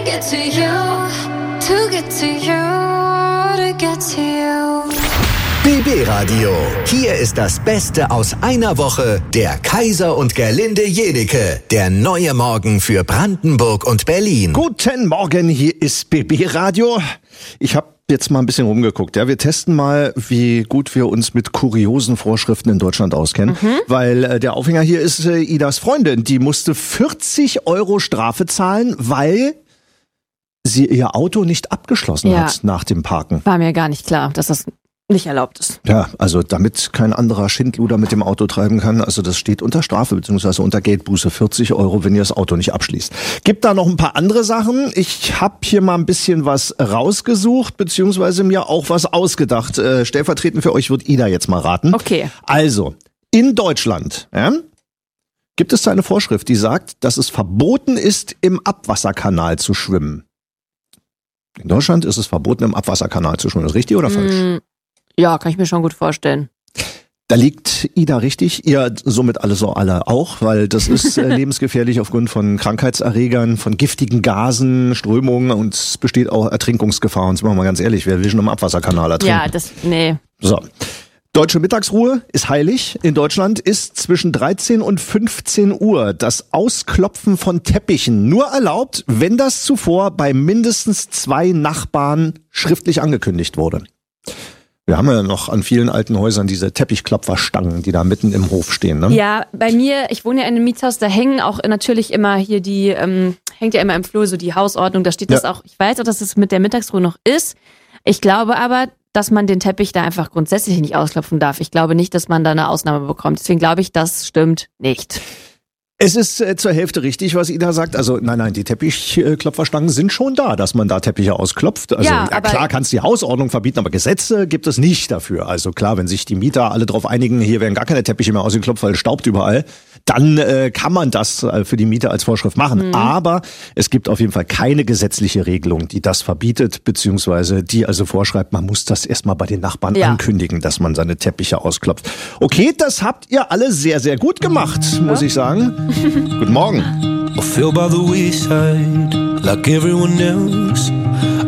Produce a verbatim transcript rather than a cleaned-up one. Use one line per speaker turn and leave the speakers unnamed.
get to you, to get to you, to get to you.
B B Radio. Hier ist das Beste aus einer Woche. Der Kaiser und Gerlinde Jenieke. Der neue Morgen für Brandenburg und Berlin.
Guten Morgen, hier ist B B Radio. Ich habe jetzt mal ein bisschen rumgeguckt. Ja, wir testen mal, wie gut wir uns mit kuriosen Vorschriften in Deutschland auskennen. Mhm. Weil äh, der Aufhänger hier ist äh, Idas Freundin. Die musste vierzig Euro Strafe zahlen, weil sie ihr Auto nicht abgeschlossen
Ja.
hat nach dem Parken.
War mir gar nicht klar, dass das nicht erlaubt ist.
Ja, also damit kein anderer Schindluder mit dem Auto treiben kann, also das steht unter Strafe beziehungsweise unter Geldbuße, vierzig Euro, wenn ihr das Auto nicht abschließt. Gibt da noch ein paar andere Sachen. Ich habe hier mal ein bisschen was rausgesucht, beziehungsweise mir auch was ausgedacht. Äh, stellvertretend für euch wird Ida jetzt mal raten.
Okay.
Also, in Deutschland ja, gibt es da eine Vorschrift, die sagt, dass es verboten ist, im Abwasserkanal zu schwimmen. In Deutschland ist es verboten, im Abwasserkanal zu schwimmen. Ist richtig oder falsch?
Mm, ja, kann ich mir schon gut vorstellen.
Da liegt Ida richtig, ihr somit alle so alle auch, weil das ist äh, lebensgefährlich aufgrund von Krankheitserregern, von giftigen Gasen, Strömungen und es besteht auch Ertrinkungsgefahr. Und sind wir mal ganz ehrlich, wer will schon im Abwasserkanal ertrinken?
Ja, das, nee.
So. Deutsche Mittagsruhe ist heilig. In Deutschland ist zwischen dreizehn und fünfzehn Uhr das Ausklopfen von Teppichen nur erlaubt, wenn das zuvor bei mindestens zwei Nachbarn schriftlich angekündigt wurde. Wir haben ja noch an vielen alten Häusern diese Teppichklopferstangen, die da mitten im Hof stehen. Ne?
Ja, bei mir, ich wohne ja in einem Mietshaus, da hängen auch natürlich immer hier die, ähm, hängt ja immer im Flur so die Hausordnung, da steht das
Ja.
auch, ich weiß auch, dass es mit der Mittagsruhe noch ist. Ich glaube aber, dass man den Teppich da einfach grundsätzlich nicht ausklopfen darf. Ich glaube nicht, dass man da eine Ausnahme bekommt. Deswegen glaube ich, das stimmt nicht.
Es ist äh, zur Hälfte richtig, was Ida sagt. Also nein, nein, die Teppichklopferstangen sind schon da, dass man da Teppiche ausklopft. Also
Ja,
ja,
aber-
klar kannst du die Hausordnung verbieten, aber Gesetze gibt es nicht dafür. Also klar, wenn sich die Mieter alle drauf einigen, hier werden gar keine Teppiche mehr ausgeklopft, weil es staubt überall, dann äh, kann man das äh, für die Mieter als Vorschrift machen.
Mhm.
Aber es gibt auf jeden Fall keine gesetzliche Regelung, die das verbietet, beziehungsweise die also vorschreibt, man muss das erstmal bei den Nachbarn
Ja.
ankündigen, dass man seine Teppiche ausklopft. Okay, das habt ihr alle sehr, sehr gut gemacht, muss ich sagen. Guten Morgen.
I feel by the wayside like everyone else.